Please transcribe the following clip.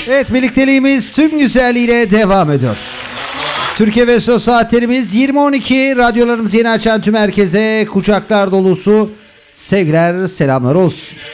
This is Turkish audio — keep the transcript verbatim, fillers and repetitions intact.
Evet, birlikteliğimiz tüm güzelliğiyle devam ediyor. Türkiye ve Söz saatlerimiz yirmi on iki. Radyolarımızı yeni açan tüm herkese kucaklar dolusu sevgiler, selamlar olsun.